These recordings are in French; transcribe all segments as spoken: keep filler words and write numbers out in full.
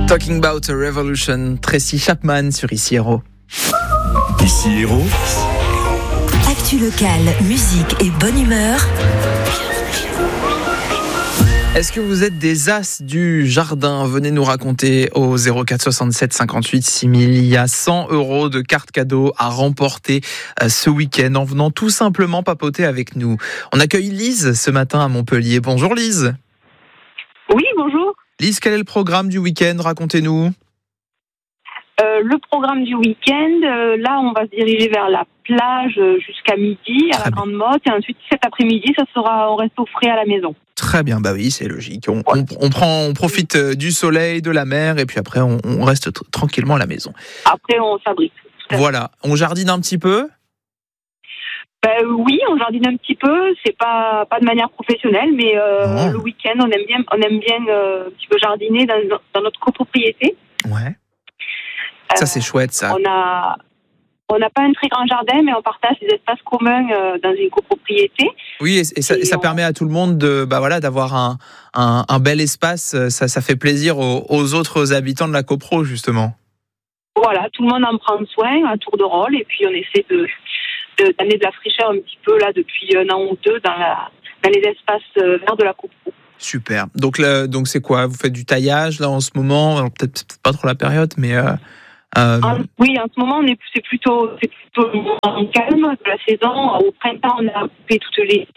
Talking About a Revolution, Tracy Chapman sur Ici Héros. Ici Héros. Actu locale, musique et bonne humeur. Est-ce que vous êtes des as du jardin ? Venez nous raconter au zéro quatre soixante-sept cinquante-huit six mille. Il y a cent euros de cartes cadeaux à remporter ce week-end en venant tout simplement papoter avec nous. On accueille Lise ce matin à Montpellier. Bonjour Lise. Oui, bonjour. Lise, quel est le programme du week-end ? Racontez-nous. Euh, le programme du week-end, euh, là, on va se diriger vers la plage euh, jusqu'à midi, à Très la bien. Grande Motte. Et ensuite, cet après-midi, ça sera au resto frais à la maison. Très bien, bah oui, c'est logique. On, on, on prend, on profite du soleil, de la mer, et puis après, on, on reste t- tranquillement à la maison. Après, on s'abrite. Voilà, on jardine un petit peu. Ben, oui, on jardine un petit peu. C'est pas pas de manière professionnelle, mais euh, Non. le week-end, on aime bien, on aime bien euh, un petit peu jardiner dans, dans notre copropriété. Ouais. Ça, c'est chouette, ça. On a on n'a pas un très grand jardin, mais on partage des espaces communs euh, dans une copropriété. Oui, et, et ça, Et ça on- permet à tout le monde de, bah voilà, d'avoir un, un, un bel espace. Ça, ça fait plaisir aux, aux autres habitants de la copro, justement. Voilà, tout le monde en prend soin à tour de rôle, et puis on essaie de de- d'amener de la fraîcheur un petit peu là depuis un an ou deux dans la dans les espaces euh, verts de la copro. Super. Donc, là, donc c'est quoi ? Vous faites du taillage là en ce moment ? Alors, peut-être peut-être pas trop la période, mais euh, euh, En- oui, en ce moment, on est, c'est plutôt, c'est plutôt le moment calme de la saison. Au printemps, on a coupé toutes les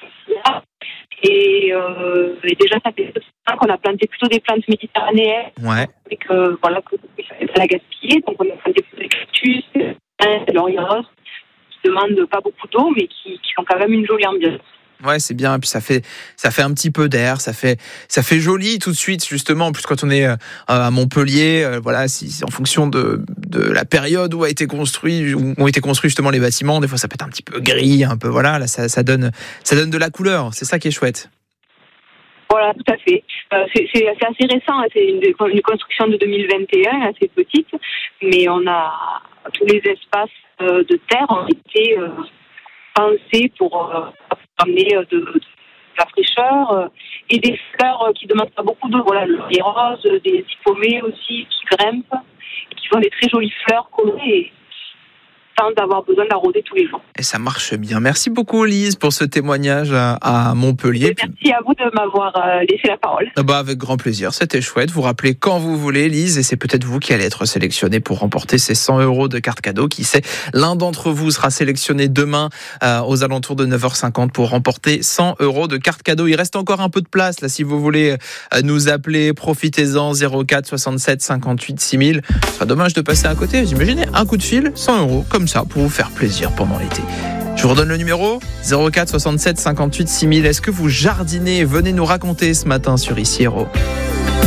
et, euh, et déjà, ça fait deux ans qu'on a planté plutôt des plantes méditerranéennes. ouais. Et que, voilà, que ça fait pas la gaspiller. Donc, on a planté plutôt des cactus, des lauriers roses, qui demandent pas beaucoup d'eau, mais qui, qui ont quand même une jolie ambiance. Ouais, c'est bien. Et puis ça fait, ça fait un petit peu d'air. Ça fait, ça fait joli tout de suite, justement. En plus, quand on est euh, à Montpellier, euh, voilà, si, si en fonction de, de la période où a été construit, où ont été construits justement les bâtiments, des fois ça peut être un petit peu gris, un peu voilà. Là, ça, ça donne, ça donne de la couleur. C'est ça qui est chouette. Voilà, tout à fait. Euh, c'est, c'est, c'est assez récent, hein. C'est une, une construction de deux mille vingt et un, assez petite, mais on a tous les espaces euh, de terre ont été euh, pensés pour euh, amener euh, de, de la fraîcheur euh, et des fleurs euh, qui demandent pas beaucoup d'eau. Voilà, les roses, des hippomées aussi qui grimpent, qui font des très jolies fleurs colorées sans avoir besoin d'arroser tous les jours. Et ça marche bien. Merci beaucoup, Lise, pour ce témoignage à, à Montpellier. Et merci à vous de m'avoir euh, laissé la parole. Ah bah avec grand plaisir, c'était chouette. Vous rappelez quand vous voulez, Lise, et c'est peut-être vous qui allez être sélectionné pour remporter ces cent euros de cartes cadeaux. Qui sait, l'un d'entre vous sera sélectionné demain euh, aux alentours de neuf heures cinquante pour remporter cent euros de cartes cadeaux. Il reste encore un peu de place là, si vous voulez euh, nous appeler, profitez-en. Zéro quatre soixante-sept cinquante-huit six mille. Ce sera dommage de passer à côté. Vous imaginez, un coup de fil, cent euros, comme ça, pour vous faire plaisir pendant l'été. Je vous redonne le numéro, zéro quatre soixante-sept cinquante-huit six mille. Est-ce que vous jardinez ? Venez nous raconter ce matin sur Ici Héros.